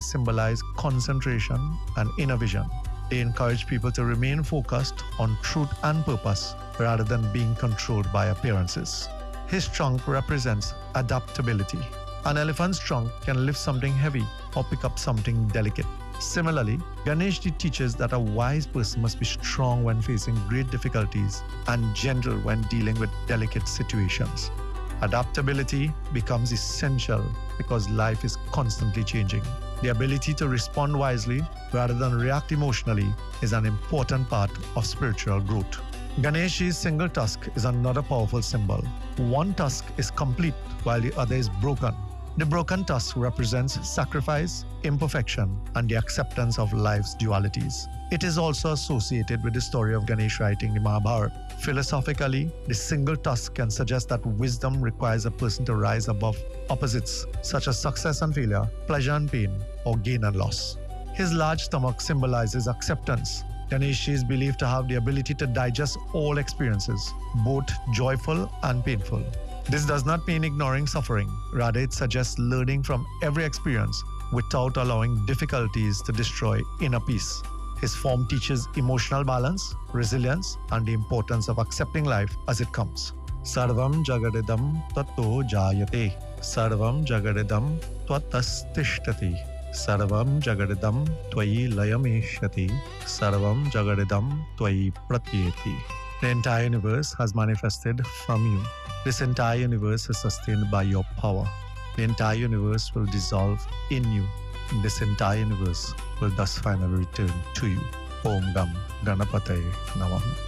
symbolize concentration and inner vision. They encourage people to remain focused on truth and purpose rather than being controlled by appearances. His trunk represents adaptability. An elephant's trunk can lift something heavy or pick up something delicate. Similarly, Ganeshji teaches that a wise person must be strong when facing great difficulties and gentle when dealing with delicate situations. Adaptability becomes essential because life is constantly changing. The ability to respond wisely rather than react emotionally is an important part of spiritual growth. Ganeshji's single tusk is another powerful symbol. One tusk is complete while the other is broken. The broken tusk represents sacrifice, imperfection, and the acceptance of life's dualities. It is also associated with the story of Ganesh writing the Mahabharata. Philosophically, the single tusk can suggest that wisdom requires a person to rise above opposites such as success and failure, pleasure and pain, or gain and loss. His large stomach symbolizes acceptance. Ganeshji is believed to have the ability to digest all experiences, both joyful and painful. This does not mean ignoring suffering. Rather, it suggests learning from every experience without allowing difficulties to destroy inner peace. His form teaches emotional balance, resilience, and the importance of accepting life as it comes. Sarvam jagadidam tatto jayate. Sarvam jagadidam tvatastishtati. Sarvam jagadidam tvayi layameshyati. Sarvam jagadidam tvayi pratyeti. The entire universe has manifested from you. This entire universe is sustained by your power. The entire universe will dissolve in you. This entire universe will thus finally return to you. Om Gam Ganapataye Namaha.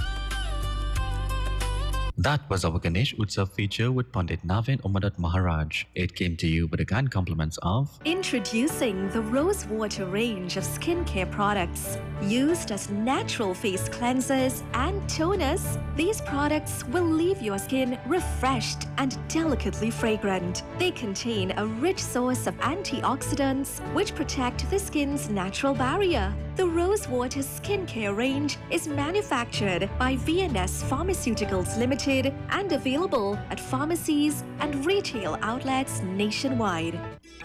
That was our Ganesh Utsav feature with Pandit Navin Umadat Maharaj. It came to you with the kind compliments of Introducing the Rose Water range of skincare products. Used as natural face cleansers and toners, these products will leave your skin refreshed and delicately fragrant. They contain a rich source of antioxidants which protect the skin's natural barrier. The Rose Water skincare range is manufactured by VNS Pharmaceuticals Limited and available at pharmacies and retail outlets nationwide.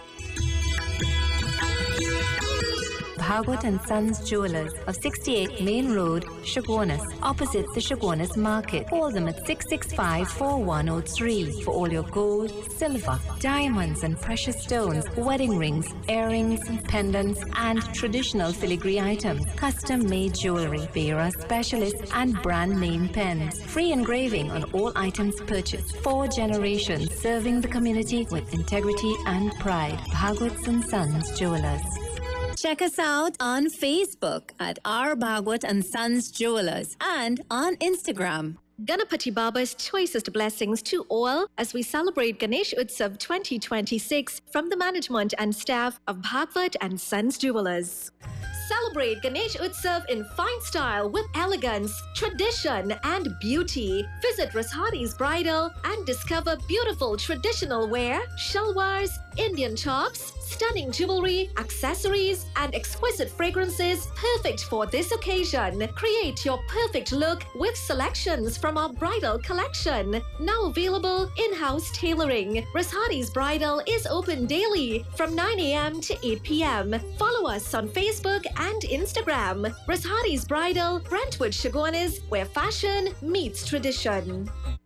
Bhagwat and Sons Jewelers of 68 Main Road, Shagwanas, opposite the Shagwanas Market. Call them at 665-4103 for all your gold, silver, diamonds and precious stones, wedding rings, earrings, pendants and traditional filigree items, custom-made jewelry, Vera specialists and brand name pens. Free engraving on all items purchased. 4 generations serving the community with integrity and pride. Bhagwat and Sons Jewelers. Check us out on Facebook at R. Bhagwat and Sons Jewelers and on Instagram. Ganapati Baba's choicest blessings to all as we celebrate Ganesh Utsav 2026 from the management and staff of Bhagwat and Sons Jewelers. Celebrate Ganesh Utsav in fine style with elegance, tradition, and beauty. Visit Rashadi's Bridal and discover beautiful traditional wear, shalwars, Indian tops, stunning jewelry, accessories, and exquisite fragrances perfect for this occasion. Create your perfect look with selections from our bridal collection. Now available in-house tailoring. Rashadi's Bridal is open daily from 9 a.m. to 8 p.m. Follow us on Facebook and Instagram. Rashadi's Bridal, Brentwood, Shagwanas, where fashion meets tradition.